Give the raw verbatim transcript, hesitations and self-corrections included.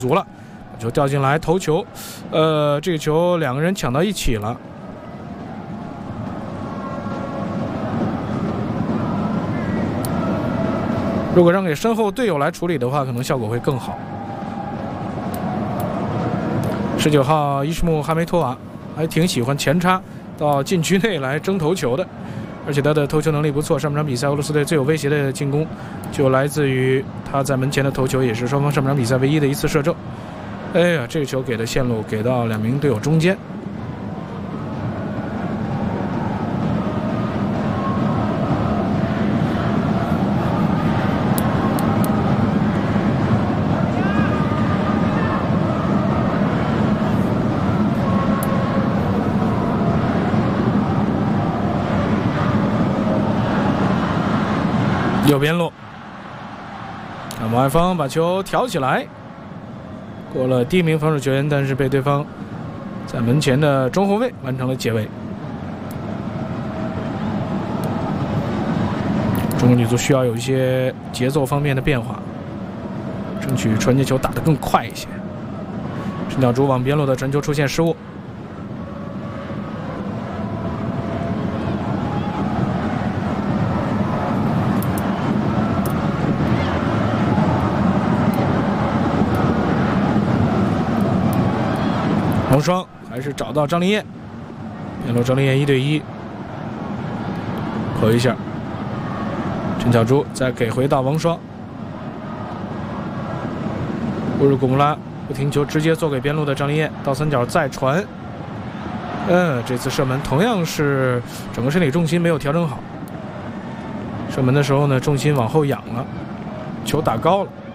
足了，球掉进来头球，呃，这个球两个人抢到一起了。如果让给身后队友来处理的话，可能效果会更好。十九号伊什木哈梅托娃还挺喜欢前插到禁区内来争头球的，而且他的头球能力不错。上半场比赛俄罗斯队最有威胁的进攻就来自于他在门前的头球，也是双方上半场比赛唯一的一次射正。哎呀，这个球给的线路给到两名队友中间。右边路，看王爱芳把球挑起来，过了第一名防守球员，但是被对方在门前的中后卫完成了解围。中国女足需要有一些节奏方面的变化，争取传接球打得更快一些。陈小竹往边路的传球出现失误。王霜还是找到张林燕，边路张林燕一对一扣一下，陈小珠再给回到王霜，乌日古穆拉不停球直接做给边路的张林燕，倒三角再传，嗯，这次射门同样是整个身体重心没有调整好，射门的时候呢重心往后仰了，球打高了。